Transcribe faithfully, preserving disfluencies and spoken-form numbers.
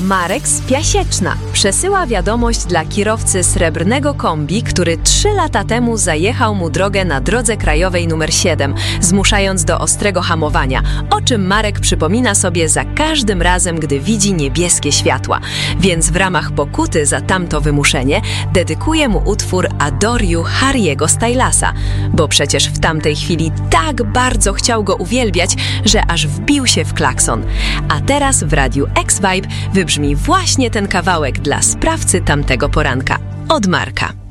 Marek z Piasieczna przesyła wiadomość dla kierowcy srebrnego kombi, który trzy lata temu zajechał mu drogę na drodze krajowej numer siedem, zmuszając do ostrego hamowania, o czym Marek przypomina sobie za każdym razem, gdy widzi niebieskie światła. Więc w ramach pokuty za tamto wymuszenie dedykuje mu utwór Adore You Harry'ego Stylasa, bo przecież w tamtej chwili tak bardzo chciał go uwielbiać, że aż wbił się w klakson. A teraz w radiu X-Vibe wybrzmi właśnie ten kawałek dla sprawcy tamtego poranka od Marka.